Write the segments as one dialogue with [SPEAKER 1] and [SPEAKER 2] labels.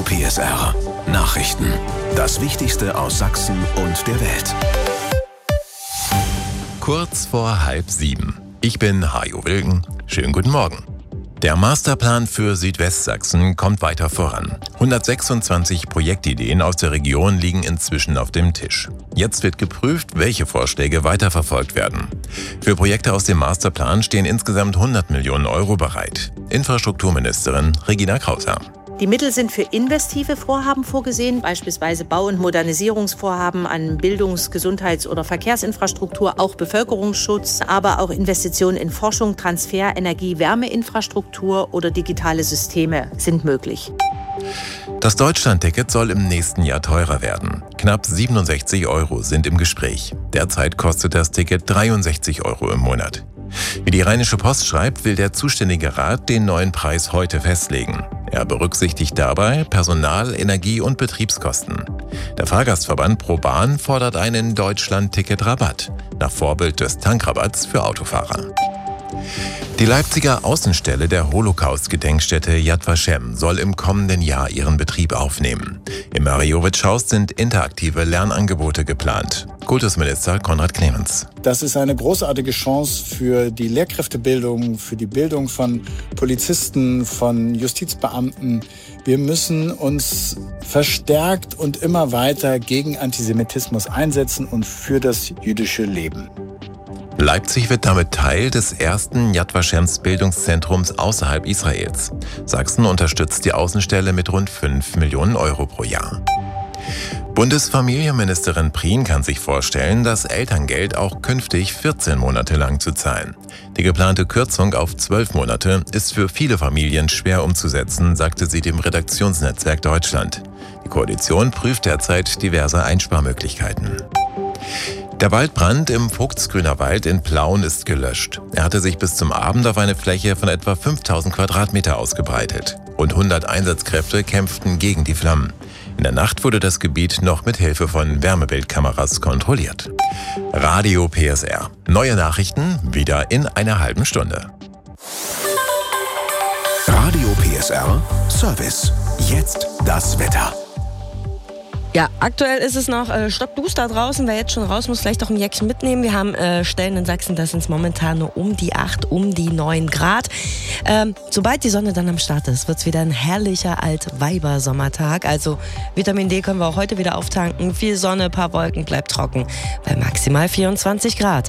[SPEAKER 1] PSR Nachrichten. Das Wichtigste aus Sachsen und der Welt.
[SPEAKER 2] Kurz vor 6:30. Ich bin Hajo Wilken. Schönen guten Morgen. Der Masterplan für Südwestsachsen kommt weiter voran. 126 Projektideen aus der Region liegen inzwischen auf dem Tisch. Jetzt wird geprüft, welche Vorschläge weiterverfolgt werden. Für Projekte aus dem Masterplan stehen insgesamt 100 Millionen Euro bereit. Infrastrukturministerin Regina Krauser.
[SPEAKER 3] Die Mittel sind für investive Vorhaben vorgesehen, beispielsweise Bau- und Modernisierungsvorhaben an Bildungs-, Gesundheits- oder Verkehrsinfrastruktur, auch Bevölkerungsschutz, aber auch Investitionen in Forschung, Transfer, Energie, Wärmeinfrastruktur oder digitale Systeme sind möglich.
[SPEAKER 2] Das Deutschlandticket soll im nächsten Jahr teurer werden. Knapp 67 Euro sind im Gespräch. Derzeit kostet das Ticket 63 Euro im Monat. Wie die Rheinische Post schreibt, will der zuständige Rat den neuen Preis heute festlegen. Er berücksichtigt dabei Personal-, Energie- und Betriebskosten. Der Fahrgastverband ProBahn fordert einen Deutschland-Ticket-Rabatt, nach Vorbild des Tankrabatts für Autofahrer. Die Leipziger Außenstelle der Holocaust-Gedenkstätte Yad Vashem soll im kommenden Jahr ihren Betrieb aufnehmen. Im Mariowitsch-Haus sind interaktive Lernangebote geplant. Kultusminister Konrad Clemens.
[SPEAKER 4] Das ist eine großartige Chance für die Lehrkräftebildung, für die Bildung von Polizisten, von Justizbeamten. Wir müssen uns verstärkt und immer weiter gegen Antisemitismus einsetzen und für das jüdische Leben.
[SPEAKER 2] Leipzig wird damit Teil des ersten Yad Vashems Bildungszentrums außerhalb Israels. Sachsen unterstützt die Außenstelle mit rund 5 Millionen Euro pro Jahr. Bundesfamilienministerin Prien kann sich vorstellen, das Elterngeld auch künftig 14 Monate lang zu zahlen. Die geplante Kürzung auf 12 Monate ist für viele Familien schwer umzusetzen, sagte sie dem Redaktionsnetzwerk Deutschland. Die Koalition prüft derzeit diverse Einsparmöglichkeiten. Der Waldbrand im Vogtsgrüner Wald in Plauen ist gelöscht. Er hatte sich bis zum Abend auf eine Fläche von etwa 5000 Quadratmeter ausgebreitet. Rund 100 Einsatzkräfte kämpften gegen die Flammen. In der Nacht wurde das Gebiet noch mit Hilfe von Wärmebildkameras kontrolliert. Radio PSR. Neue Nachrichten wieder in einer halben Stunde.
[SPEAKER 1] Radio PSR Service. Jetzt das Wetter.
[SPEAKER 5] Ja, aktuell ist es noch stockduster draußen. Wer jetzt schon raus muss, vielleicht auch ein Jäckchen mitnehmen. Wir haben Stellen in Sachsen, da sind es momentan nur um die 8, um die 9 Grad. Sobald die Sonne dann am Start ist, wird es wieder ein herrlicher Altweiber-Sommertag. Also Vitamin D können wir auch heute wieder auftanken. Viel Sonne, paar Wolken, bleibt trocken. Bei maximal 24 Grad.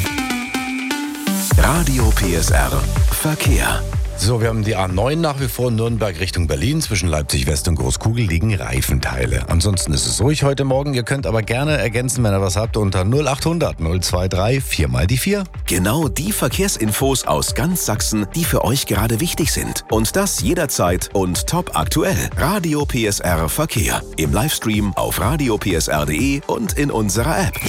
[SPEAKER 1] Radio PSR Verkehr.
[SPEAKER 6] So, wir haben die A9 nach wie vor Nürnberg Richtung Berlin. Zwischen Leipzig West und Großkugel liegen Reifenteile. Ansonsten ist es ruhig heute Morgen. Ihr könnt aber gerne ergänzen, wenn ihr was habt, unter 0800 023 4 mal die 4.
[SPEAKER 1] Genau die Verkehrsinfos aus ganz Sachsen, die für euch gerade wichtig sind. Und das jederzeit und top aktuell. Radio PSR Verkehr. Im Livestream auf radiopsr.de und in unserer App.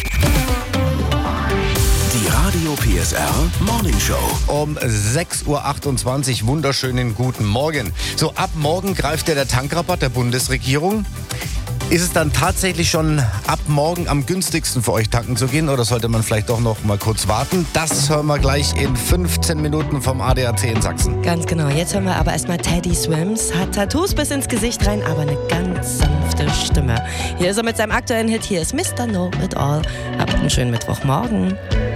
[SPEAKER 1] Radio PSR Morning Show.
[SPEAKER 6] Um 6.28 Uhr, wunderschönen guten Morgen. So, ab morgen greift ja der Tankrabatt der Bundesregierung. Ist es dann tatsächlich schon ab morgen am günstigsten für euch tanken zu gehen oder sollte man vielleicht doch noch mal kurz warten? Das hören wir gleich in 15 Minuten vom ADAC in Sachsen.
[SPEAKER 5] Ganz genau. Jetzt hören wir aber erstmal Teddy Swims. Hat Tattoos bis ins Gesicht rein, aber eine ganz sanfte Stimme. Hier ist er mit seinem aktuellen Hit. Hier ist Mr. Know It All. Habt einen schönen Mittwochmorgen.